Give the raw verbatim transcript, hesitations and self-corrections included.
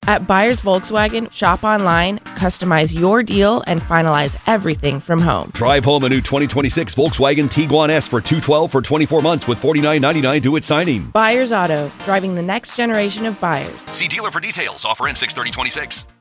At Buyers Volkswagen, shop online, customize your deal, and finalize everything from home. Drive home a new twenty twenty-six Volkswagen Tiguan S for two hundred twelve dollars for twenty-four months with forty-nine ninety-nine due at signing. Buyers Auto, driving the next generation of buyers. See dealer for details. Offer in six thirty twenty-six.